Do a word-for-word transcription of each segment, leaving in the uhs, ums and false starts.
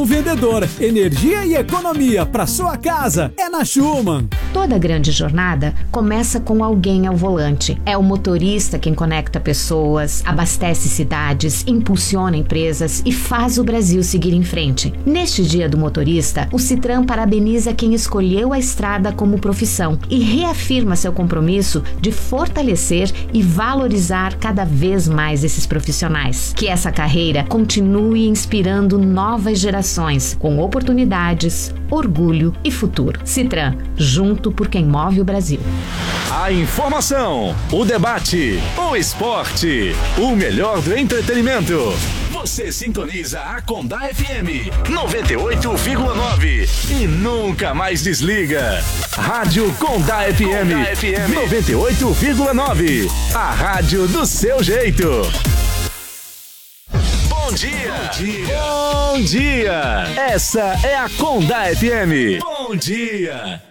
O vendedor, energia e economia para sua casa é na Schumann. Toda grande jornada começa com alguém ao volante. É o motorista quem conecta pessoas, abastece cidades, impulsiona empresas e faz o Brasil seguir em frente. Neste Dia do Motorista, o Citran parabeniza quem escolheu a estrada como profissão e reafirma seu compromisso de fortalecer e valorizar cada vez mais esses profissionais. Que essa carreira continue inspirando novas gerações com oportunidades, orgulho e futuro. Citran, junto por quem move o Brasil. A informação, o debate, o esporte, o melhor do entretenimento. Você sintoniza a Condá F M noventa e oito vírgula nove e nunca mais desliga. Rádio Condá F M, Condá F M noventa e oito vírgula nove. A rádio do seu jeito. Bom dia. Bom dia. Bom dia. Essa é a Condá F M. Bom dia.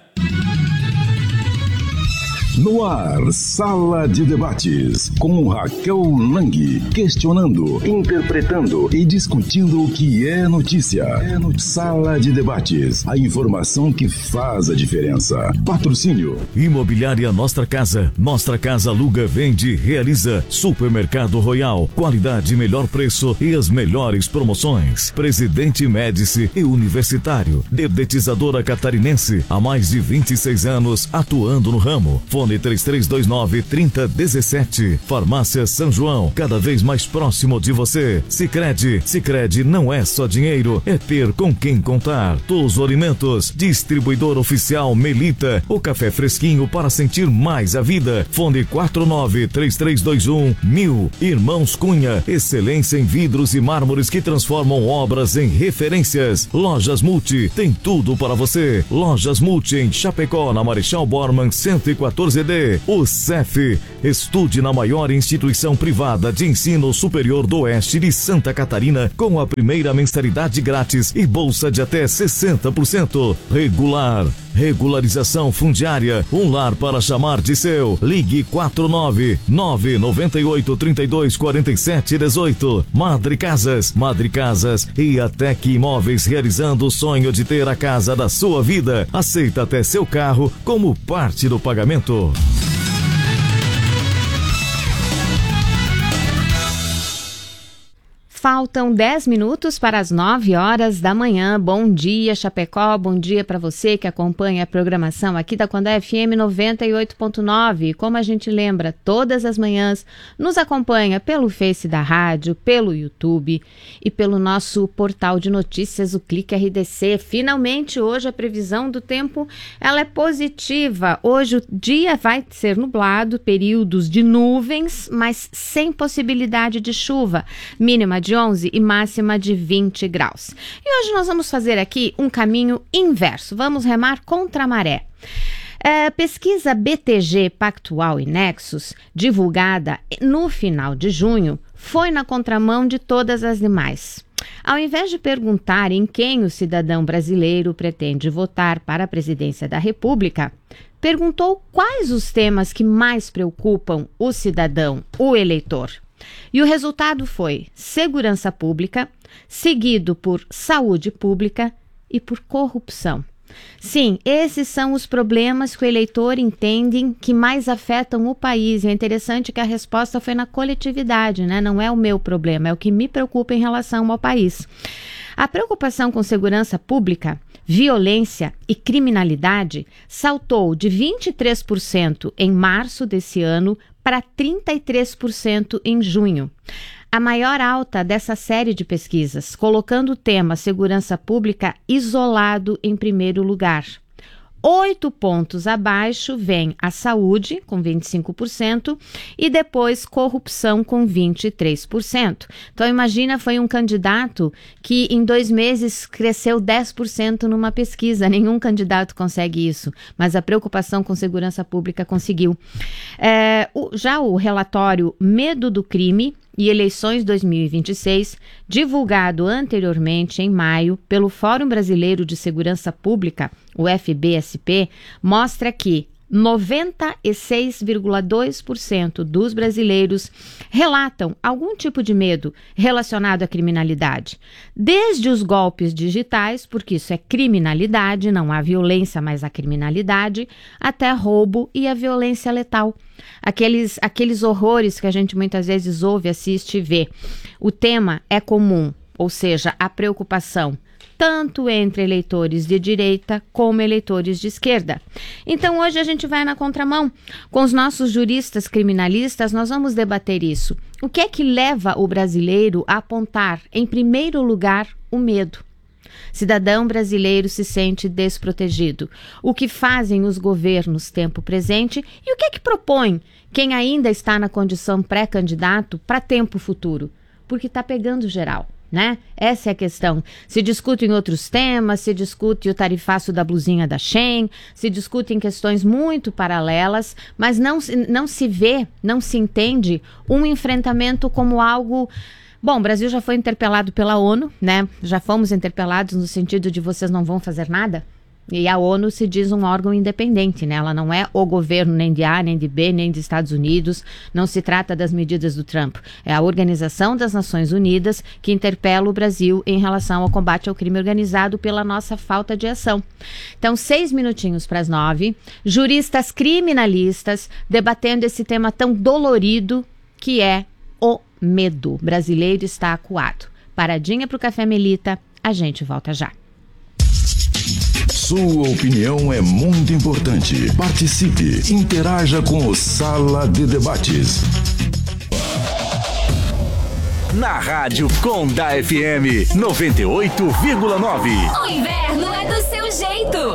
No ar, Sala de Debates, com Raquel Lang, questionando, interpretando e discutindo o que é notícia. É no Sala de Debates, a informação que faz a diferença. Patrocínio. Imobiliária Nostra Casa. Nostra Casa aluga, vende, realiza. Supermercado Royal. Qualidade, melhor preço e as melhores promoções. Presidente Médici e Universitário. Dedetizadora Catarinense. Há mais de vinte e seis anos atuando no ramo. Fone três três dois nove, três zero um sete. Farmácia São João, cada vez mais próximo de você. Sicredi, Sicredi não é só dinheiro, é ter com quem contar. Touso Alimentos, distribuidor oficial Melita, o café fresquinho para sentir mais a vida. Fone quatro nove três três dois um mil. Irmãos Cunha, excelência em vidros e mármores que transformam obras em referências. Lojas Multi, tem tudo para você. Lojas Multi em Chapecó, na Marechal Bormann cento e quatorze D. O C E F, estude na maior instituição privada de ensino superior do oeste de Santa Catarina com a primeira mensalidade grátis e bolsa de até sessenta por cento. Regular, regularização fundiária, um lar para chamar de seu. Ligue quatro nove nove nove oito três dois quatro sete um oito. Madre Casas, Madre Casas e Atec Imóveis, realizando o sonho de ter a casa da sua vida. Aceita até seu carro como parte do pagamento. Faltam dez minutos para as nove horas da manhã. Bom dia, Chapecó. Bom dia para você que acompanha a programação aqui da Condá F M noventa e oito ponto nove. Como a gente lembra, todas as manhãs nos acompanha pelo Face da rádio, pelo YouTube e pelo nosso portal de notícias, o Clique R D C. Finalmente, hoje a previsão do tempo ela é positiva. Hoje o dia vai ser nublado, períodos de nuvens, mas sem possibilidade de chuva. Mínima de onze e máxima de vinte graus. E hoje nós vamos fazer aqui um caminho inverso. Vamos remar contra a maré. É, pesquisa B T G Pactual e Nexus, divulgada no final de junho, foi na contramão de todas as demais. Ao invés de perguntar em quem o cidadão brasileiro pretende votar para a presidência da República, perguntou quais os temas que mais preocupam o cidadão, o eleitor. E o resultado foi segurança pública, seguido por saúde pública e por corrupção. Sim, esses são os problemas que o eleitor entende que mais afetam o país. E é interessante que a resposta foi na coletividade, né? Não é o meu problema, é o que me preocupa em relação ao país. A preocupação com segurança pública, violência e criminalidade saltou de vinte e três por cento em março desse ano para trinta e três por cento em junho. A maior alta dessa série de pesquisas, colocando o tema segurança pública isolado em primeiro lugar. Oito pontos abaixo vem a saúde, com vinte e cinco por cento, e depois corrupção, com vinte e três por cento. Então, imagina, foi um candidato que em dois meses cresceu dez por cento numa pesquisa. Nenhum candidato consegue isso, mas a preocupação com segurança pública conseguiu. É, o, já o relatório Medo do Crime e Eleições dois mil e vinte e seis, divulgado anteriormente em maio pelo Fórum Brasileiro de Segurança Pública, o F B S P, mostra que noventa e seis vírgula dois por cento dos brasileiros relatam algum tipo de medo relacionado à criminalidade. Desde os golpes digitais, porque isso é criminalidade, não há violência, mas há criminalidade, até roubo e a violência letal. Aqueles, aqueles horrores que a gente muitas vezes ouve, assiste e vê. O tema é comum, ou seja, a preocupação tanto entre eleitores de direita como eleitores de esquerda. Então hoje a gente vai na contramão. Com os nossos juristas criminalistas, nós vamos debater isso. O que é que leva o brasileiro a apontar, em primeiro lugar, o medo? Cidadão brasileiro se sente desprotegido. O que fazem os governos tempo presente e o que é que propõe quem ainda está na condição pré-candidato para tempo futuro? Porque está pegando geral. Né? Essa é a questão. Se discute em outros temas, se discute o tarifaço da blusinha da Shein, se discute em questões muito paralelas, mas não, não se vê, não se entende um enfrentamento como algo... Bom, o Brasil já foi interpelado pela ONU, né? Já fomos interpelados no sentido de vocês não vão fazer nada. E a ONU se diz um órgão independente, né? Ela não é o governo nem de A, nem de B, nem dos Estados Unidos. Não se trata das medidas do Trump. É a Organização das Nações Unidas que interpela o Brasil em relação ao combate ao crime organizado pela nossa falta de ação. Então, seis minutinhos para as nove. Juristas criminalistas debatendo esse tema tão dolorido que é o medo. O brasileiro está acuado. Paradinha para o Café Melita. A gente volta já. Sua opinião é muito importante. Participe, interaja com o Sala de Debates. Na Rádio Condá F M noventa e oito vírgula nove. O inverno é do seu jeito.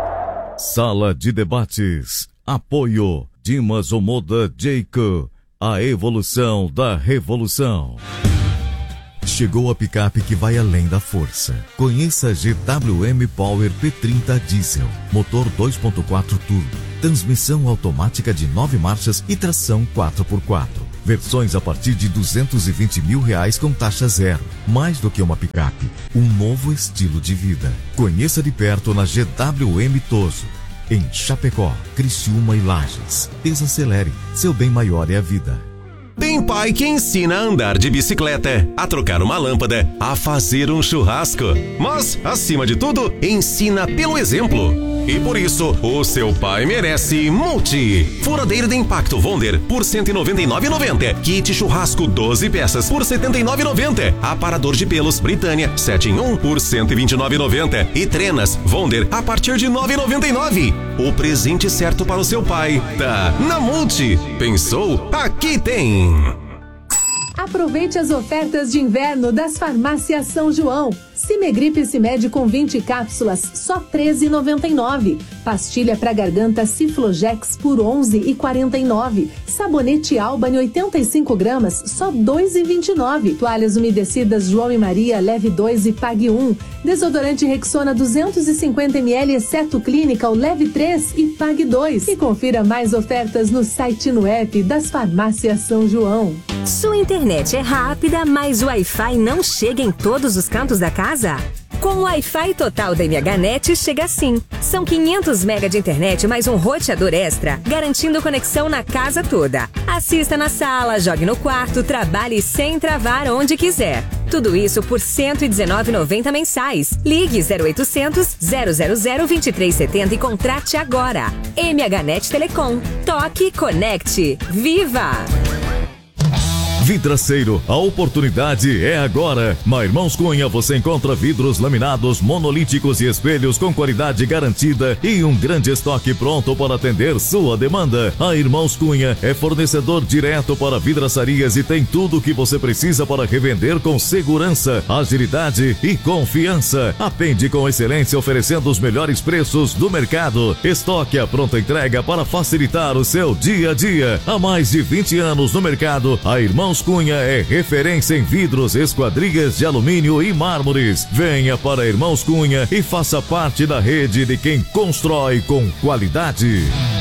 Sala de Debates. Apoio Dimas Omoda Jayco. A evolução da revolução. Chegou a picape que vai além da força. Conheça a G W M Power P trinta Diesel. Motor dois ponto quatro turbo. Transmissão automática de nove marchas e tração quatro por quatro. Versões a partir de duzentos e vinte mil reais com taxa zero. Mais do que uma picape, um novo estilo de vida. Conheça de perto na G W M Toso. Em Chapecó, Criciúma e Lages. Desacelere. Seu bem maior é a vida. Tem pai que ensina a andar de bicicleta, a trocar uma lâmpada, a fazer um churrasco. Mas, acima de tudo, ensina pelo exemplo. E por isso, o seu pai merece Multi. Furadeira de impacto Wonder por cento e noventa e nove reais e noventa centavos. Kit churrasco doze peças por setenta e nove reais e noventa centavos. Aparador de pelos Britânia sete em um por cento e vinte e nove reais e noventa centavos. E trenas Wonder a partir de nove reais e noventa e nove centavos. O presente certo para o seu pai tá na Multi. Pensou? Aqui tem. Aproveite as ofertas de inverno das farmácias São João. Cimegripe Cimed com vinte cápsulas, só treze reais e noventa e nove centavos. Pastilha para garganta Ciflogex por onze reais e quarenta e nove centavos. Sabonete Albany oitenta e cinco gramas, só dois reais e vinte e nove centavos. Toalhas umedecidas João e Maria, leve dois e pague um. Desodorante Rexona duzentos e cinquenta mililitros, exceto Clínica, leve três e pague dois. E confira mais ofertas no site e no app das farmácias São João. Sua internet é rápida, mas o Wi-Fi não chega em todos os cantos da casa? Com o Wi-Fi total da M H Net chega assim. São quinhentos megas de internet mais um roteador extra, garantindo conexão na casa toda. Assista na sala, jogue no quarto, trabalhe sem travar onde quiser. Tudo isso por cento e dezenove reais e noventa centavos mensais. Ligue zero oitocentos, zero zero zero, vinte e três setenta e contrate agora. M H Net Telecom. Toque, conecte. Viva! Vidraceiro, a oportunidade é agora. Na Irmãos Cunha você encontra vidros laminados, monolíticos e espelhos com qualidade garantida e um grande estoque pronto para atender sua demanda. A Irmãos Cunha é fornecedor direto para vidraçarias e tem tudo o que você precisa para revender com segurança, agilidade e confiança. Atende com excelência oferecendo os melhores preços do mercado. Estoque a pronta entrega para facilitar o seu dia a dia. Há mais de vinte anos no mercado, a Irmãos Cunha é referência em vidros, esquadrias de alumínio e mármores. Venha para Irmãos Cunha e faça parte da rede de quem constrói com qualidade.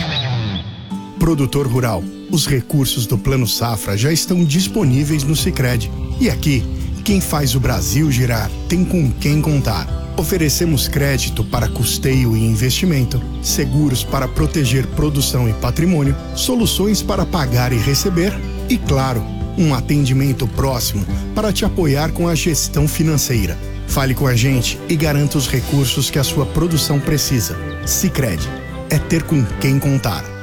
Produtor rural, os recursos do Plano Safra já estão disponíveis no Sicredi. E aqui, quem faz o Brasil girar tem com quem contar. Oferecemos crédito para custeio e investimento, seguros para proteger produção e patrimônio, soluções para pagar e receber e, claro, um atendimento próximo para te apoiar com a gestão financeira. Fale com a gente e garanta os recursos que a sua produção precisa. Sicredi é ter com quem contar.